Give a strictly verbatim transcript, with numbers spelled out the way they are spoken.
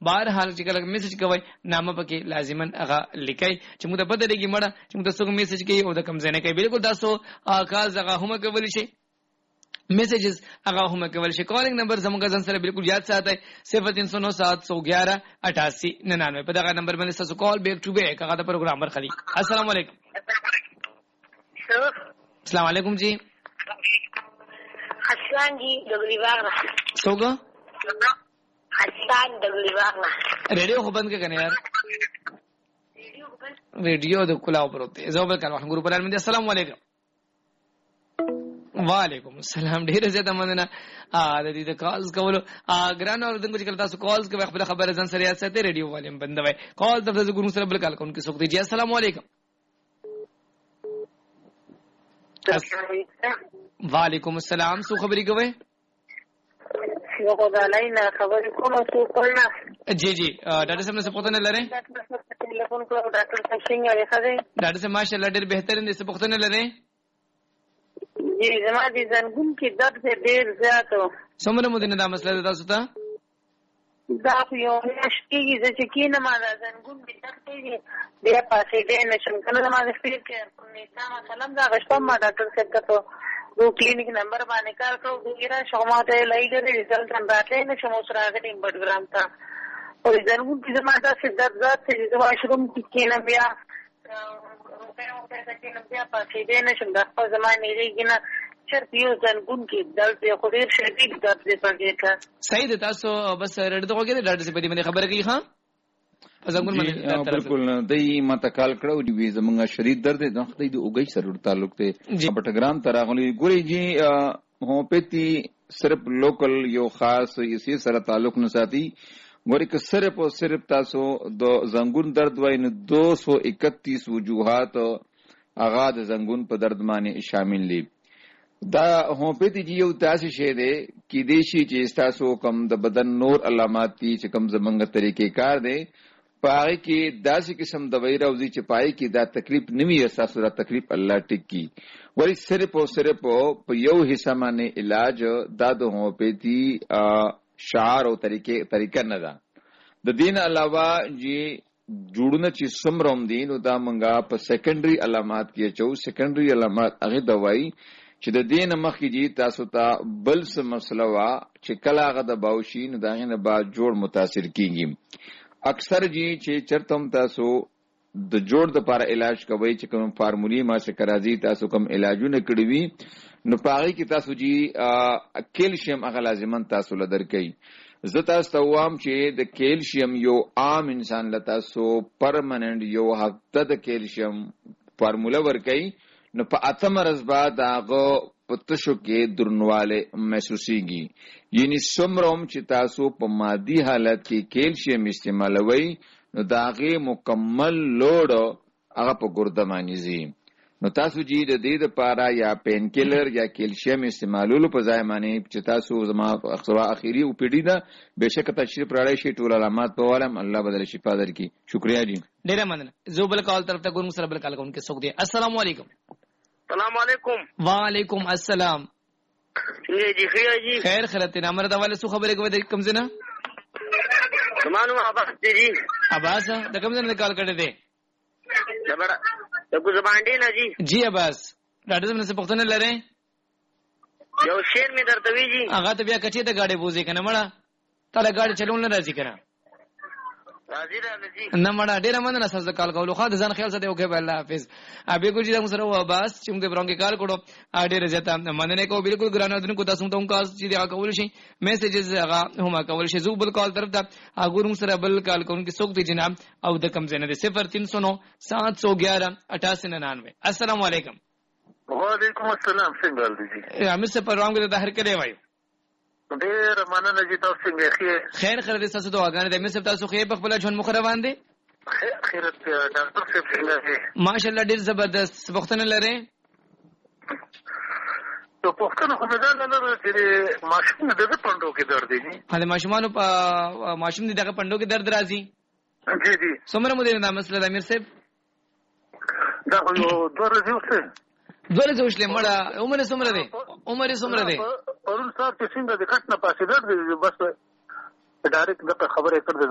بهر حال چې کله میسج کوي نامه پکې لازما هغه لیکي چې موږ ته پته لګي مړه چې موږ تاسو میسج کوي او د کم ځای نه کوي. بالکل تاسو کال هغه هم کولی شي میسیجز هغه هم کول شي. کالینګ نمبر زموږ ځان سره بالکل یاد ساتئ صفر تین سو نو سات سو گیارہ اٹھاسی ننانوے په دغه نمبر باندې تاسو کال بیک ټو بیک هغه د پروګرام برخلی. السلام علیکم. السلام علیکم جی. حسان جی دغلی واغنا سوګه حسان دغلی واغنا ریډیو خو بند کړه یار ریډیو د کلاو پروت دی زوبل کله وحن ګروپ لرم. السلام علیکم. وعلیکم السلام. ډیره زیاته مننه د دې د کالز کولو. ګران اوردونکو چې کله تاسو کالز کوي خپل خبره ځان سره یاد ساتئ ریډیو والیم بندوي. کال د تاسو ګورو سره بل کال کوم کې څوک دی. السلام علیکم. وعلیکم السلام. سو خبرې کوي یو خدای نه خبرې کوم څه کولنا. جی جی ډاکټر صاحب څه پوښتنه لرئ؟ ټلیفون کوم ډاکټر صاحب څنګه لري خدای؟ ډاکټر صاحب ماشاءالله ډېر بهترین دي. څه پوښتنه لرئ؟ جی زما دي زنګون کې درد ډېر زیات و. څومره مو دینه دا مسله ده تاسو ته؟ دا یو نشکیږي چې کینه ما دا زنګون کې درد کوي بیا پاسې دې نشم کنه ما د فکر کې نظام سلام دا غشتم ما ډاکټر صاحب ته دو کلینیک نمبر باندې کار کوو ډیره شوماته لایګه دې رزلټ هم راځي نه چې مو سره راغلي بډګرام ته او زنګون کې زما دا څه درد زیات چې زما شروم کې کینه بیا روپے روپے کې نه بیا پاسې دې نشم د خپل زمانه لري نه چر پیو زنګون کې درد یې خو ډېر شدید درد دې پرګه. صحیح ده. تاسو بس رډ دغه کې ډاکټر صاحب دې باندې خبره کوي. ها زنګون باندې بالکل نه دای ماته کال کړو دی وی زمونږه شدید درد د خدای د اوګي سره تعلق ته پټګرام تراغلی ګوري جی هوموپیتي صرف لوکل یو خاص یې سره تعلق نه ساتي. ګوري که صرف او صرف تاسو د زنګون درد وای نو دو سو اکتیس وجوهات اغا د زنګون په درد باندې شامل دي. دا هوموپیتي جی یو تاسو شه ده کې دیشي چې تاسو کم د بدن نور علامات دي چې کم زمنګ طریقې کار دي پای کې داسې قسم دوايي راوځي چې پای کې دا تکلیف نوي احساس را تکلیف الله ټکی ولی صرف او صرف په یو حصہ باندې علاج دا د هوموپیتي شعار او طریقې طریقه نه ده. د دین علاوه جی جوړونه چې سمروم دي نو دا منګه په سیکنډري علامات کې چو سیکنډري علامات هغه دوايي چې د دین مخکې جی تاسو ته بل څه مسله وا چې کله هغه د باوشین داغه نه بعد جوړ متاثر کیږي. اکثر جی چې چرتم تاسو د جوړ د لپاره علاج کوي چې کوم فارمولي ما څخه راځي تاسو کوم علاجونه کړی وي نو پاره کې تاسو جی کیلشیم هغه لازمان تاسو لدر کوي. زه تاسو ته وایم چې د کیلشیم یو عام انسان لته سو پرمننت یو هفته د کیلشیم فارموله ور کوي نو په اتم ورځ بعد هغه پتشو کې درنواله محسوسيږي. یعنی سمروم چې تاسو په مادي حالت کې کیلشیم استعمالوي نو داغه مکمل لوډ هغه په ګرده باندې زی. نو تاسو جی د دې لپاره یا پین کیلر یا کیلشیم استعمالولو په ځای باندې چې تاسو زما اخرا اخیری او پیډی دا بهشکه تشریف راړی شي ټول علامات په والم الله بدل شفا درکړي. شکریا جی ډیره مننه. زوبل کال طرف ته ګورم سره بل کال کوونکې څوک دی. السلام علیکم. السلام علیکم. وعلیکم السلام. جی خیر جی خیر خیرت نه امر دا والے سو خبره کوي د کوم زنه زمانو عباس جی عباس د کوم زنه کال کړی دی زبر د کو زبان دی نه جی جی عباس ډاډه زمنه څه پوښتنه لرئ؟ یو شیر می درته وی جی هغه ته بیا کچې ته گاډي بوزي کنه مړه تاله گاډي چلول نه راځي کنه راځي راځي نه مړه ډیره مننه سره کال کولو خو د ځان خیال سره اوکې الله حافظ. ابي کو جی موږ سره عباس چې موږ برونګه کال کړو ډیره زیاته مننه کو بالکل ګرانه دن کو تاسو ته کوم کال چې دا کول شي میسجز هغه هم کول شي. زو بل کال طرف ته هغه موږ سره بل کال کوونکی څوک دی جناب او د کم زنه صفر تین سو نو سات سو گیارہ اٹھاسی ننانوے. السلام علیکم. وعلیکم السلام. څنګه دي جی امیر سے پروګرام کې د هر کړي وایو ډیر مننه جی تاسو څنګه خیر خیر خیر دې تاسو دعاګانې د امیر صاحب تاسو خیر په خپل ژوند مخ روان دي خیرت ډاکټر صاحب څنګه دي ماشاءالله ډیر زبردست وختونه لري. تو پوښتنه خو مې دا لرله چې ماشوم دغه پندو کې درد دی. هله ماشومانو په ماشوم دغه پندو کې درد راځي. جی جی څومره مو دې دا مسله د امیر صاحب دا یو دوه ورځې وسه دوه ورځې وشلې مړه عمر څومره دی عمر څومره دی پرون صاحب چې څنګه د کټ نه پاسې درد دی بس ډایرکټ د خبرې کړې